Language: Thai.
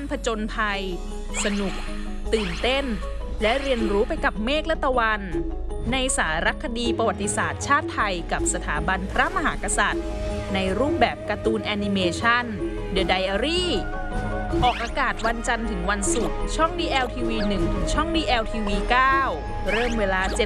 ผจญภัยสนุกตื่นเต้นและเรียนรู้ไปกับเมฆและตะวันในสารคดีประวัติศาสตร์ชาติไทยกับสถาบันพระมหากษัตริย์ในรูปแบบการ์ตูนแอนิเมชัน The Diary ออกอากาศวันจันทร์ถึงวันศุกร์ช่อง DLTV 1 ถึงช่อง DLTV 9 เริ่มเวลา